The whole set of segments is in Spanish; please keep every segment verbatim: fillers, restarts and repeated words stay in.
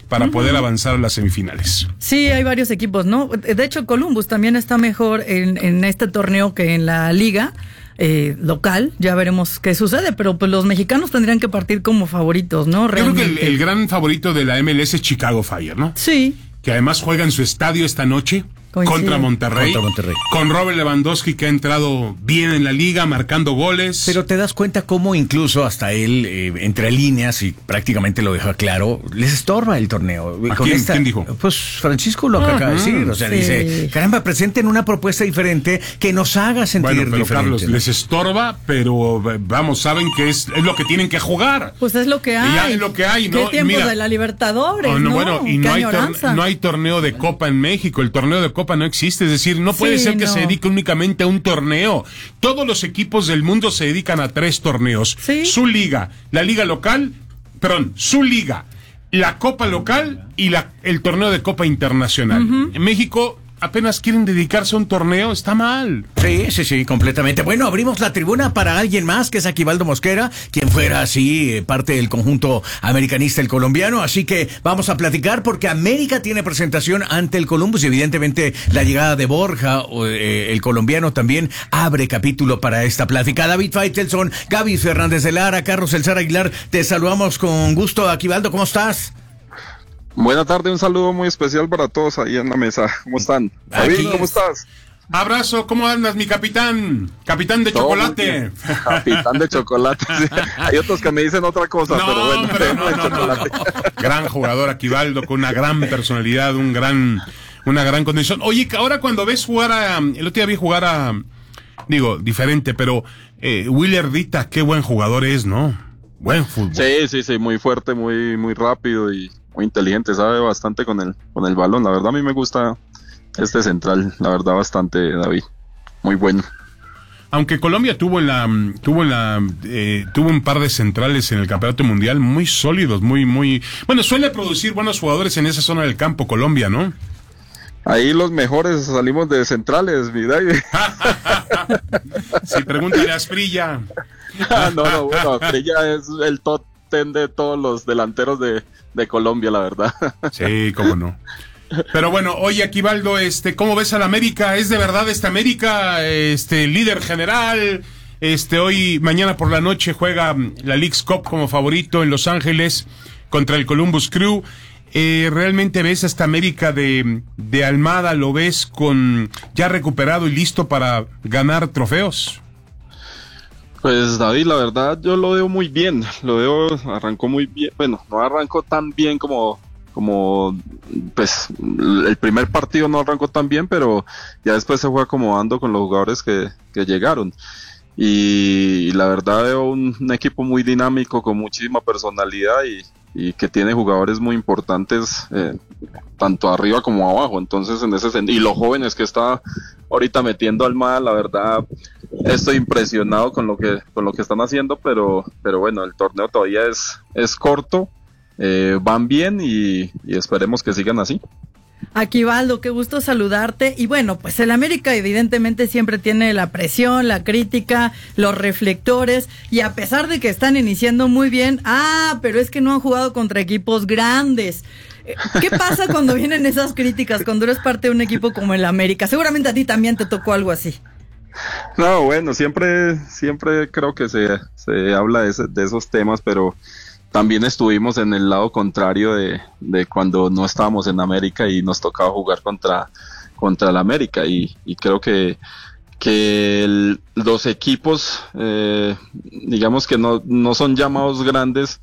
para uh-huh. poder avanzar a las semifinales. Sí, hay varios equipos, ¿no? De hecho, Columbus también está mejor en, en este torneo que en la liga eh, local. Ya veremos qué sucede, pero pues los mexicanos tendrían que partir como favoritos, ¿no? Realmente. Yo creo que el, el gran favorito de la M L S es Chicago Fire, ¿no? Sí. Que además juega en su estadio esta noche. Coincide. Contra Monterrey, Contra Monterrey, con Robert Lewandowski, que ha entrado bien en la liga, marcando goles. Pero te das cuenta cómo incluso hasta él, eh, entre líneas, y prácticamente lo deja claro, les estorba el torneo. ¿A quién, esta, ¿quién dijo? Pues Francisco lo que uh-huh. acaba de decir. O sea, sí. dice, caramba, presenten una propuesta diferente que nos haga sentir bueno, pero diferente. Carlos, les estorba, pero vamos, saben que es, es lo que tienen que jugar. Pues es lo que hay. Y ya es lo que hay, ¿no? ¿Qué tiempos Mira, de la Libertadores, oh, no, no? Bueno, y no hay, tor- no hay torneo de Copa en México. El torneo de Copa no existe, es decir, no puede sí, ser que no. se dedique únicamente a un torneo. Todos los equipos del mundo se dedican a tres torneos. ¿Sí? Su liga, la liga local, perdón, su liga, la Copa local y la, el torneo de Copa internacional. Uh-huh. En México apenas quieren dedicarse a un torneo, está mal. Sí, sí, sí, completamente. Bueno, abrimos la tribuna para alguien más, que es Aquivaldo Mosquera, quien fuera así parte del conjunto americanista, el colombiano. Así que vamos a platicar porque América tiene presentación ante el Columbus y evidentemente la llegada de Borja, eh, el colombiano, también abre capítulo para esta plática. David Faitelson, Gaby Fernández de Lara, Carlos Elzar Aguilar, te saludamos con gusto. Aquivaldo, ¿cómo estás? Buena tarde, un saludo muy especial para todos ahí en la mesa. ¿Cómo están? David, ¿cómo estás? Abrazo, ¿cómo andas, mi capitán? Capitán de Todo chocolate. Capitán de chocolate. Sí. Hay otros que me dicen otra cosa, no, pero bueno. Pero no, no, no, no. Gran jugador Aquivaldo, con una gran personalidad, un gran, una gran condición. Oye, ahora cuando ves jugar a... El otro día vi jugar a... Digo, diferente, pero... Eh, Willer Dita, qué buen jugador es, ¿no? Buen fútbol. Sí, sí, sí, muy fuerte, muy, muy rápido y... muy inteligente, sabe bastante con el con el balón. La verdad a mí me gusta este central, la verdad bastante, David. Muy bueno. Aunque Colombia tuvo en la tuvo en la eh, tuvo un par de centrales en el Campeonato Mundial muy sólidos, muy muy bueno, suele producir buenos jugadores en esa zona del campo Colombia, ¿no? Ahí los mejores salimos de centrales, mi David. Sí, pregúntale a Asprilla. Ah, no, no, bueno, Asprilla es el top ten de todos los delanteros de, de Colombia, la verdad. Sí, cómo no. Pero bueno, oye, Aquivaldo, este, ¿cómo ves al América? ¿Es de verdad esta América, este, líder general? Este, hoy, mañana por la noche juega la Leagues Cup como favorito en Los Ángeles contra el Columbus Crew. Eh, ¿Realmente ves a esta América de, de Almada, lo ves con ya recuperado y listo para ganar trofeos? Pues David, la verdad yo lo veo muy bien, lo veo, arrancó muy bien, bueno, no arrancó tan bien como, como, pues, el primer partido no arrancó tan bien, pero ya después se fue acomodando con los jugadores que, que llegaron. Y, y la verdad veo un, un equipo muy dinámico, con muchísima personalidad y, y que tiene jugadores muy importantes, eh, tanto arriba como abajo. Entonces, en ese sentido, y los jóvenes que está ahorita metiendo Almada, la verdad estoy impresionado con lo que con lo que están haciendo, pero pero bueno, el torneo todavía es es corto, eh, van bien y, y esperemos que sigan así. Aquivaldo, qué gusto saludarte. Y bueno, pues el América evidentemente siempre tiene la presión, la crítica, los reflectores, y a pesar de que están iniciando muy bien, ah, pero es que no han jugado contra equipos grandes. ¿Qué pasa cuando vienen esas críticas, cuando eres parte de un equipo como el América? Seguramente a ti también te tocó algo así. No, bueno, siempre siempre creo que se, se habla de, ese, de esos temas, pero también estuvimos en el lado contrario de, de cuando no estábamos en América y nos tocaba jugar contra, contra el América, y, y creo que, que el, los equipos, eh, digamos que no, no son llamados grandes,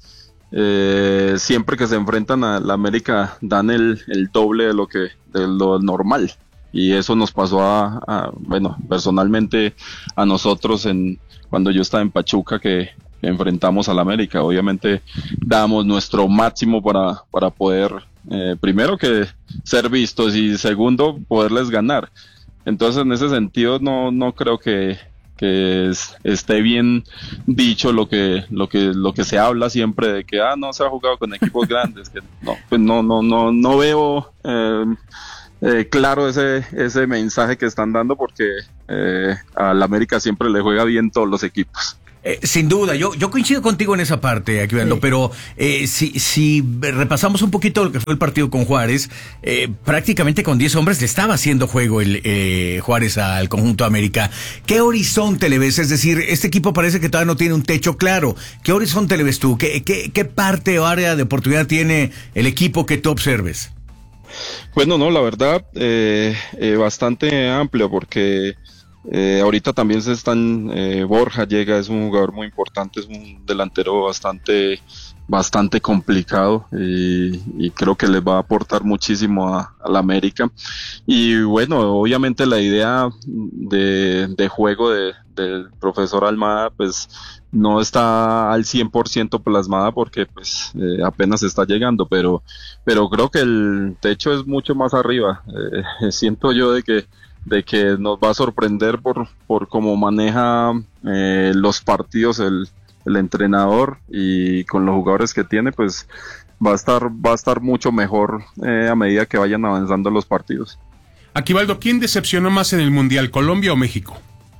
eh, siempre que se enfrentan a la América dan el, el doble de lo que de lo normal, y eso nos pasó a, a bueno, personalmente a nosotros en cuando yo estaba en Pachuca, que enfrentamos al América. Obviamente damos nuestro máximo para, para poder, eh, primero que ser vistos y segundo poderles ganar. Entonces en ese sentido no, no creo que, que es, esté bien dicho lo que, lo que, lo que se habla siempre de que ah no se ha jugado con equipos grandes, que no, pues no, no, no, no veo eh, eh, claro ese, ese mensaje que están dando, porque eh, al América siempre le juega bien todos los equipos. Eh, sin duda, yo, yo coincido contigo en esa parte, Aquivaldo, sí. pero eh, si, si repasamos un poquito lo que fue el partido con Juárez, eh, prácticamente con diez hombres le estaba haciendo juego el eh, Juárez al conjunto América. ¿Qué horizonte le ves? Es decir, este equipo parece que todavía no tiene un techo claro. ¿Qué horizonte le ves tú? ¿Qué, qué, qué parte o área de oportunidad tiene el equipo que tú observes? Bueno, no, la verdad, eh, eh, bastante amplio, porque Eh, ahorita también se están, eh, Borja llega, es un jugador muy importante, es un delantero bastante, bastante complicado y, y creo que les va a aportar muchísimo a, a la América. Y bueno, obviamente la idea de, de juego de, del profesor Almada, pues no está al cien por ciento plasmada porque pues eh, apenas está llegando, pero, pero creo que el techo es mucho más arriba. Eh, siento yo de que de que nos va a sorprender por, por cómo maneja eh, los partidos el, el entrenador, y con los jugadores que tiene, pues va a estar, va a estar mucho mejor eh, a medida que vayan avanzando los partidos. Aquivaldo, ¿quién decepcionó más en el Mundial, Colombia o México?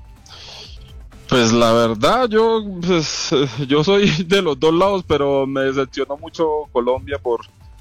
Pues la verdad, yo, pues, yo soy de los dos lados, pero me decepcionó mucho Colombia por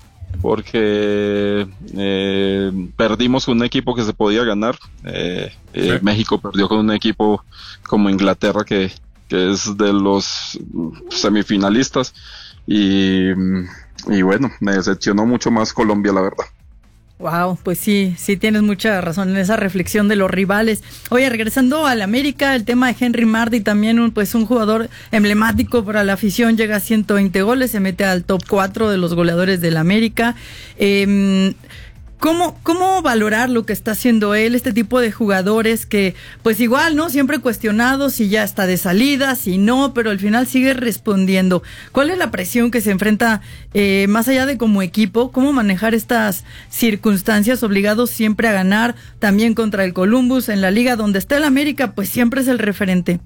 porque eh, perdimos con un equipo que se podía ganar. eh, eh, sí. México perdió con un equipo como Inglaterra, que, que es de los semifinalistas, y, y bueno, me decepcionó mucho más Colombia, la verdad. Wow, pues sí, sí tienes mucha razón en esa reflexión de los rivales. Oye, regresando al América, el tema de Henry Martin, también un, pues un jugador emblemático para la afición, llega a ciento veinte goles, se mete al top cuatro de los goleadores del América. Eh, ¿Cómo, ¿Cómo valorar lo que está haciendo él, este tipo de jugadores que, pues igual, ¿no? Siempre cuestionados si ya está de salida, si no, pero al final sigue respondiendo. ¿Cuál es la presión que se enfrenta, eh, más allá de como equipo? ¿Cómo manejar estas circunstancias, obligados siempre a ganar, también contra el Columbus en la liga donde está el América, pues siempre es el referente?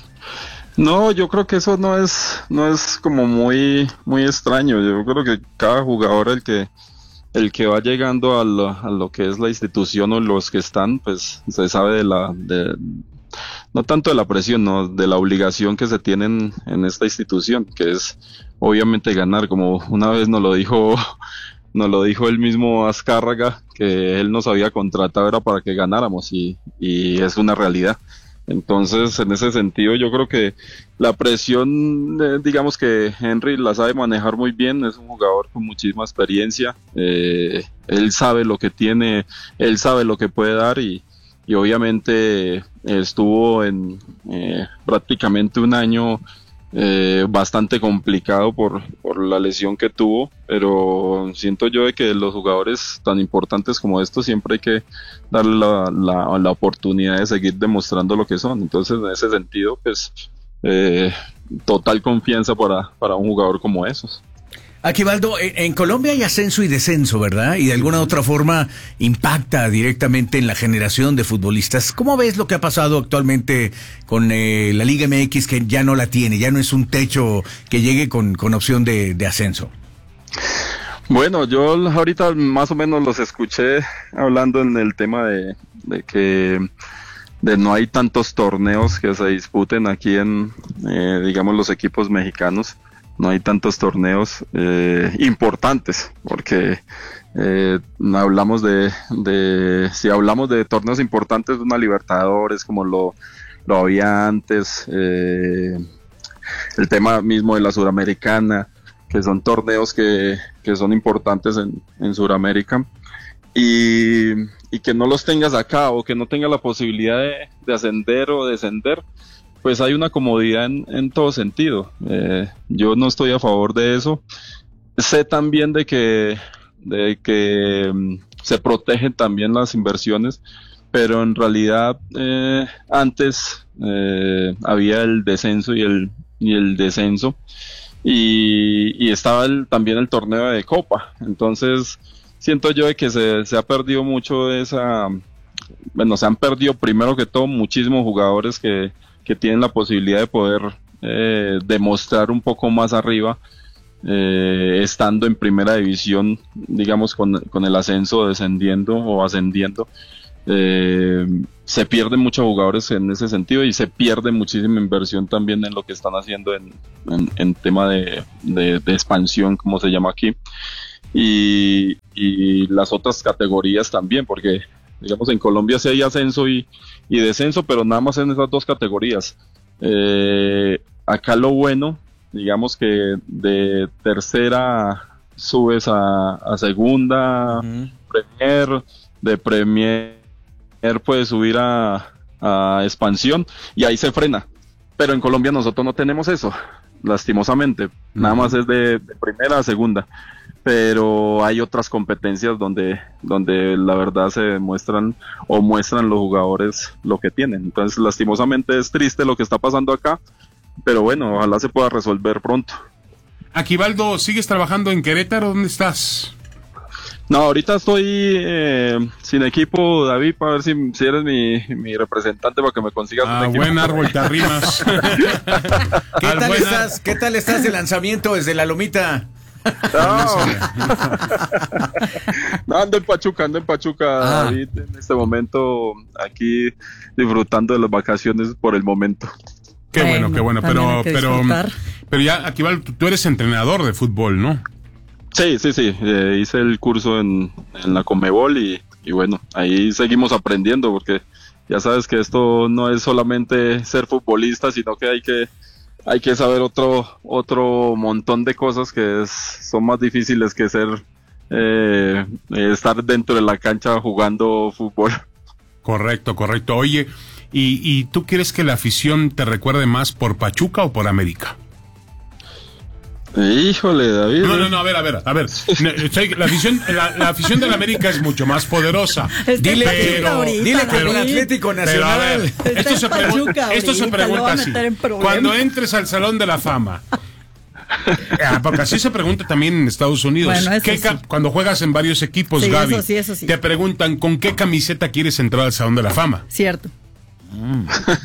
No, yo creo que eso no es, no es como muy, muy extraño. Yo creo que cada jugador, el que el que va llegando a lo, a lo que es la institución o los que están, pues se sabe de la, de, no tanto de la presión, no, de la obligación que se tienen en esta institución, que es obviamente ganar, como una vez nos lo dijo, nos lo dijo el mismo Azcárraga, que él nos había contratado era para que ganáramos, y, y es una realidad. Entonces, en ese sentido, yo creo que la presión, eh, digamos que Henry la sabe manejar muy bien, es un jugador con muchísima experiencia, eh, él sabe lo que tiene, él sabe lo que puede dar, y, y obviamente eh, estuvo en eh, prácticamente un año eh, bastante complicado por, por la lesión que tuvo, pero siento yo de que los jugadores tan importantes como estos siempre hay que darle la, la, la oportunidad de seguir demostrando lo que son. Entonces, en ese sentido, pues eh, total confianza para, para un jugador como esos. Aquivaldo, en Colombia hay ascenso y descenso, ¿verdad? Y de alguna otra forma impacta directamente en la generación de futbolistas. ¿Cómo ves lo que ha pasado actualmente con eh, la Liga M X, que ya no la tiene, ya no es un techo que llegue con, con opción de, de ascenso? Bueno, yo ahorita más o menos los escuché hablando en el tema de, de que de no hay tantos torneos que se disputen aquí en, eh, digamos, los equipos mexicanos. No hay tantos torneos eh, importantes, porque eh, hablamos de, de, si hablamos de torneos importantes, una Libertadores como lo, lo había antes, eh, el tema mismo de la Suramericana, que son torneos que, que son importantes en, en Suramérica, y, y que no los tengas acá, o que no tengas la posibilidad de, de ascender o descender, pues hay una comodidad en, en todo sentido. Eh, yo no estoy a favor de eso. Sé también de que, de que um, se protegen también las inversiones, pero en realidad eh, antes eh, había el descenso y el, y el descenso, y, y estaba el, también el torneo de Copa. Entonces siento yo de que se, se ha perdido mucho de esa, bueno, se han perdido primero que todo muchísimos jugadores que que tienen la posibilidad de poder eh, demostrar un poco más arriba, eh, estando en primera división, digamos, con, con el ascenso, descendiendo o ascendiendo. eh, se pierden muchos jugadores en ese sentido y se pierde muchísima inversión también en lo que están haciendo en, en, en tema de, de, de expansión, como se llama aquí, y, y las otras categorías también, porque digamos en Colombia sí hay ascenso y, y descenso, pero nada más en esas dos categorías. Eh, acá lo bueno, digamos que de tercera subes a, a segunda, uh-huh. Premier, de Premier puede subir a, a expansión y ahí se frena, pero en Colombia nosotros no tenemos eso, lastimosamente, uh-huh. Nada más es de, de primera a segunda, pero hay otras competencias donde, donde la verdad se muestran o muestran los jugadores lo que tienen, entonces lastimosamente es triste lo que está pasando acá, pero bueno, ojalá se pueda resolver pronto. Aquivaldo, ¿sigues trabajando en Querétaro? ¿Dónde estás? No, ahorita estoy eh, sin equipo, David, para ver si, si eres mi, mi representante para que me consigas ah, un equipo. Buen árbol, te arrimas. ¿Qué, tal estás, ¿Qué tal estás de lanzamiento desde la lomita? No, no ando en Pachuca, ando en Pachuca, ah. David, en este momento, aquí disfrutando de las vacaciones por el momento. Qué bueno, bueno qué bueno, pero, pero, pero ya, Aquivaldo, tú eres entrenador de fútbol, ¿no? Sí, sí, sí, eh, hice el curso en, en la Conmebol y, y bueno, ahí seguimos aprendiendo porque ya sabes que esto no es solamente ser futbolista, sino que hay que hay que saber otro otro montón de cosas que es, son más difíciles que ser eh, estar dentro de la cancha jugando fútbol. Correcto, correcto. Oye, ¿y, y tú quieres que la afición te recuerde más por Pachuca o por América? Híjole, David. No, no, no, a ver, a ver, a ver. La afición, la, la afición del América es mucho más poderosa. Dile, pero, ahorita, dile que con Atlético Nacional. Pero, ver, esto, se pregunta, esto se pregunta así. Cuando entres al Salón de la Fama, ah, porque así se pregunta también en Estados Unidos. Bueno, ¿Qué sí. Cuando juegas en varios equipos, sí, Gaby, eso sí, eso sí. Te preguntan con qué camiseta quieres entrar al Salón de la Fama. Cierto. Mm.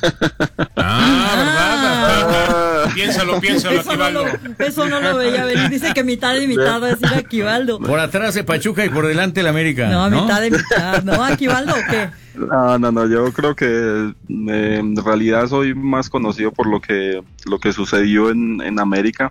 Ah, ¿verdad? Ah. Piénsalo, piénsalo, eso Aquivaldo. No lo, eso no lo veía venir. Dice que mitad y mitad va a decir Aquivaldo. Por atrás de Pachuca y por delante el América. No, ¿no? mitad y mitad. ¿No, Aquivaldo o qué? No, no, no. Yo creo que eh, en realidad soy más conocido por lo que lo que sucedió en, en América,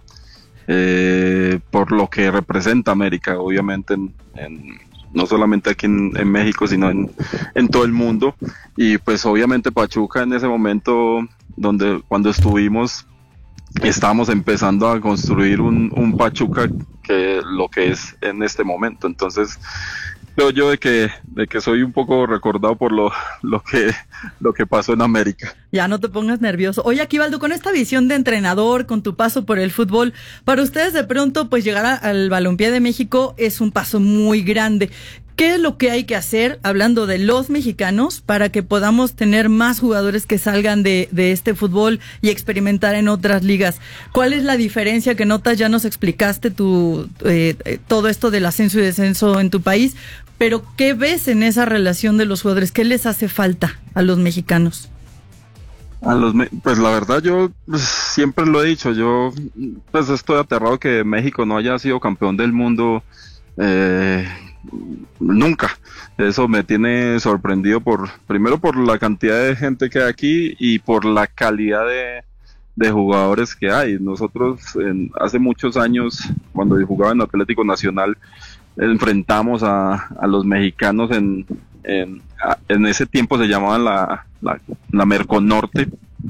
eh, por lo que representa América, obviamente en, en no solamente aquí en, en México, sino en, en todo el mundo. Y pues obviamente Pachuca en ese momento, donde cuando estuvimos, estábamos empezando a construir un, un Pachuca que lo que es en este momento. Entonces, creo yo de que, de que soy un poco recordado por lo, lo que, lo que pasó en América. Ya no te pongas nervioso. Oye, Aquivaldo, con esta visión de entrenador, con tu paso por el fútbol, para ustedes de pronto, pues llegar a, al Balompié de México es un paso muy grande. ¿Qué es lo que hay que hacer, hablando de los mexicanos, para que podamos tener más jugadores que salgan de, de este fútbol y experimentar en otras ligas? ¿Cuál es la diferencia que notas? Ya nos explicaste tu, eh, todo esto del ascenso y descenso en tu país, pero ¿qué ves en esa relación de los jugadores? ¿Qué les hace falta a los mexicanos? A los me- pues la verdad yo pues, siempre lo he dicho, yo pues estoy aterrado que México no haya sido campeón del mundo eh, nunca. Eso me tiene sorprendido por, primero por la cantidad de gente que hay aquí y por la calidad de, de jugadores que hay. Nosotros en, hace muchos años, cuando jugaba en Atlético Nacional, enfrentamos a, a los mexicanos en, en, a, en ese tiempo se llamaban la, la, la Merconorte,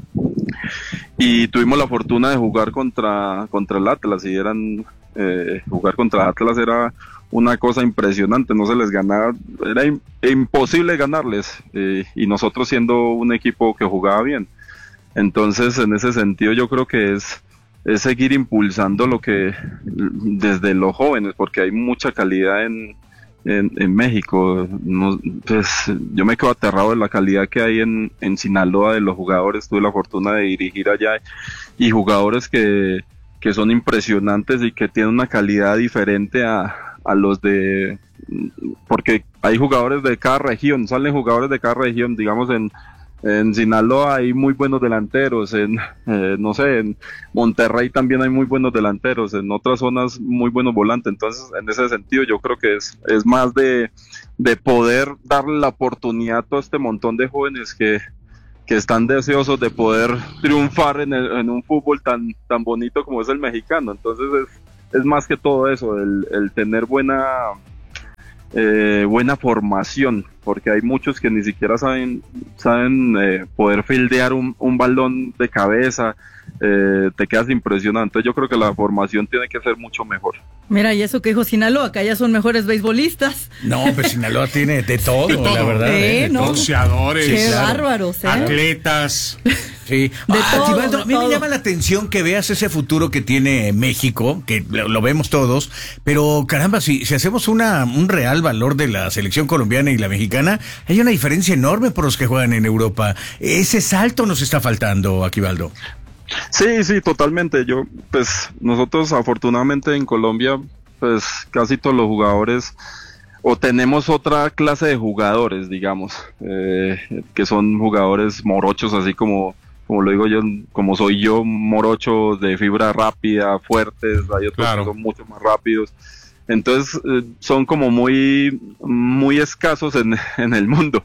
y tuvimos la fortuna de jugar contra, contra el Atlas, y eran eh, jugar contra Atlas era una cosa impresionante, no se les ganaba, era im- imposible ganarles, eh, y nosotros siendo un equipo que jugaba bien. Entonces, en ese sentido, yo creo que es, es seguir impulsando lo que desde los jóvenes, porque hay mucha calidad en, en, en México. No, pues, yo me quedo aterrado de la calidad que hay en, en Sinaloa de los jugadores. Tuve la fortuna de dirigir allá y jugadores que, que son impresionantes y que tienen una calidad diferente a, a los de, porque hay jugadores de cada región, salen jugadores de cada región, digamos en en Sinaloa hay muy buenos delanteros, en eh, no sé, en Monterrey también hay muy buenos delanteros, en otras zonas muy buenos volantes. Entonces, en ese sentido, yo creo que es, es más de, de poder darle la oportunidad a todo este montón de jóvenes que, que están deseosos de poder triunfar en, el, en un fútbol tan, tan bonito como es el mexicano. Entonces, es, es más que todo eso, el, el tener buena... Eh, buena formación, porque hay muchos que ni siquiera saben saben eh, poder fildear un, un balón de cabeza, eh, te quedas impresionado. Entonces yo creo que la formación tiene que ser mucho mejor. Mira, y eso que dijo Sinaloa, que allá son mejores beisbolistas. No, pues Sinaloa tiene de todo, de todo. La verdad. ¿Eh? ¿eh? ¿No? Boxeadores, qué claro. bárbaros, ¿eh? Atletas. Sí. De ah, todo, Aquivaldo, de a mí todo. me llama la atención que veas ese futuro que tiene México, que lo, lo vemos todos, pero caramba, si, si hacemos una un real valor de la selección colombiana y la mexicana, hay una diferencia enorme por los que juegan en Europa. Ese salto nos está faltando, Aquivaldo. Sí, sí, totalmente. Yo, pues, nosotros afortunadamente en Colombia, pues, casi todos los jugadores, o tenemos otra clase de jugadores, digamos, eh, que son jugadores morochos, así como, como lo digo yo, como soy yo, morochos de fibra rápida, fuertes, hay otros Claro. que son mucho más rápidos. Entonces, eh, son como muy, muy escasos en, en el mundo.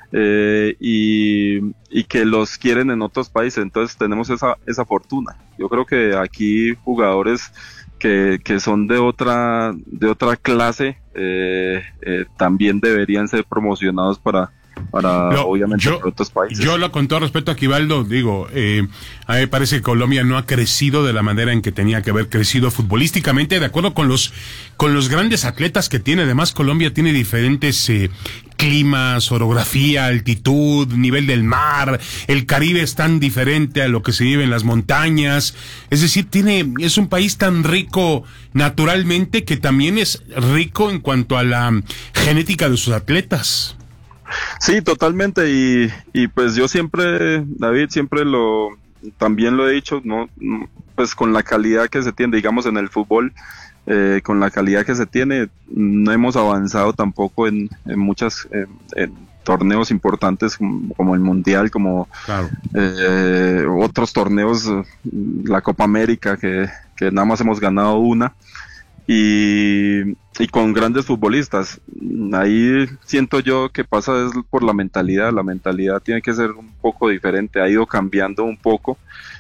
Eh, y, y que los quieren en otros países, entonces tenemos esa, esa fortuna. Yo creo que aquí jugadores que, que son de otra, de otra clase, eh, eh, también deberían ser promocionados para, para No, obviamente yo, para otros países. Yo, lo, con todo respeto a Aquivaldo, digo, eh, a mí me parece que Colombia no ha crecido de la manera en que tenía que haber crecido futbolísticamente, de acuerdo con los con los grandes atletas que tiene. Además, Colombia tiene diferentes eh, climas, orografía, altitud, nivel del mar. El Caribe es tan diferente a lo que se vive en las montañas. Es decir, tiene es un país tan rico naturalmente que también es rico en cuanto a la genética de sus atletas. Sí, totalmente, y, y pues yo siempre, David, siempre lo, también lo he dicho, no, pues con la calidad que se tiene, digamos en el fútbol, eh, con la calidad que se tiene, no hemos avanzado tampoco en, en muchas, en, en torneos importantes como, como el Mundial, como Claro. eh, otros torneos, la Copa América, que, que nada más hemos ganado una. Y, y con grandes futbolistas. Ahí siento yo que pasa es por la mentalidad. La mentalidad tiene que ser un poco diferente, ha ido cambiando un poco,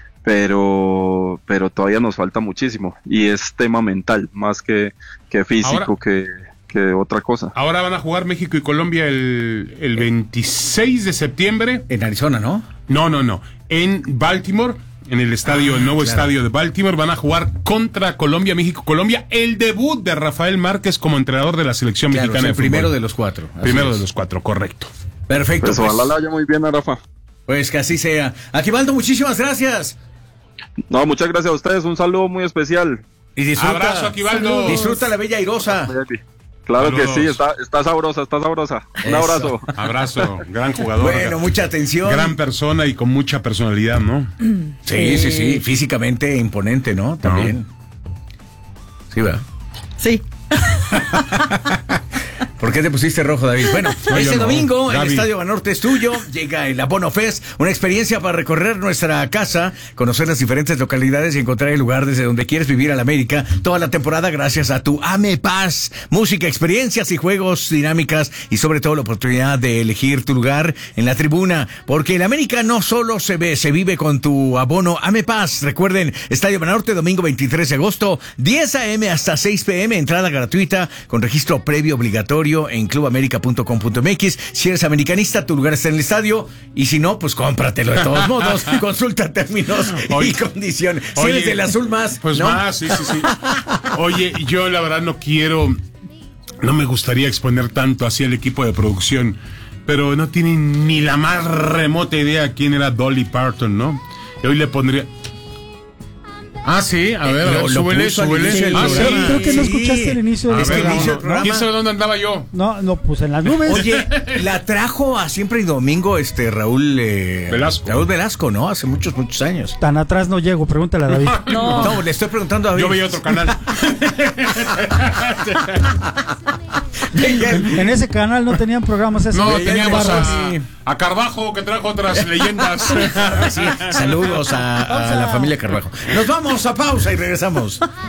pero pero todavía nos falta muchísimo, y es tema mental más que, que físico. Ahora, que, que otra cosa. Ahora van a jugar México y Colombia el, el veintiséis de septiembre. En Arizona, ¿no? No, no, no. En Baltimore. En el estadio, ah, el nuevo claro. estadio de Baltimore, van a jugar contra Colombia, México, Colombia, el debut de Rafael Márquez como entrenador de la selección claro, mexicana. El de primero fútbol. de los cuatro. Primero es. de los cuatro, correcto. Perfecto. Pues, pues ojalá la haya muy bien a Rafa. Pues que así sea. Aquivaldo, muchísimas gracias. No, muchas gracias a ustedes, un saludo muy especial. Y disfruta, abrazo, Aquivaldo. Disfruta la bella airosa. Claro Saludos. que sí, está, está sabrosa, está sabrosa. Un Eso. abrazo. Abrazo, gran jugador. Bueno, mucha atención. Gran persona y con mucha personalidad, ¿no? Sí, sí, sí, físicamente imponente, ¿no? También. ¿No? Sí, ¿verdad? Sí. ¿Por qué te pusiste rojo, David? Bueno, no, este no. domingo Gaby. el Estadio Banorte es tuyo. Llega el Abono Fest, una experiencia para recorrer nuestra casa, conocer las diferentes localidades y encontrar el lugar desde donde quieres vivir a la América toda la temporada gracias a tu Ame Paz. Música, experiencias y juegos dinámicas y sobre todo la oportunidad de elegir tu lugar en la tribuna, porque el América no solo se ve, se vive con tu abono Ame Paz. Recuerden, Estadio Banorte, domingo veintitrés de agosto, diez a eme hasta seis pe eme, entrada gratuita con registro previo obligatorio en club américa punto com punto eme equis. Si eres americanista, tu lugar está en el estadio, y si no, pues cómpratelo de todos modos. Consulta términos oye, y condiciones. Si oye, eres del azul más, pues ¿no? más, sí, sí, sí. Oye, yo la verdad no quiero, no me gustaría exponer tanto así al equipo de producción, pero no tienen ni la más remota idea quién era Dolly Parton, ¿no? Y hoy le pondría... Ah, sí, a ver, Lo- lo súbele, puso al súbele. inicio del Ah, programa. sí. Creo que no Sí. escuchaste el inicio A del Es que ver, el no, inicio no, del programa- ¿quién sabe dónde andaba yo? No, no, pues en las nubes. Oye, la trajo a Siempre y Domingo este Raúl eh, Velasco. Raúl Velasco, ¿no? Hace muchos, muchos años. Tan atrás no llego, pregúntale a David. No. No, le estoy preguntando a David. Yo veía otro canal. En ese canal no tenían programas esos. No, de teníamos Barros. a, a Carbajo, que trajo otras leyendas. Sí, saludos a, a la familia Carbajo. Nos vamos a pausa y regresamos.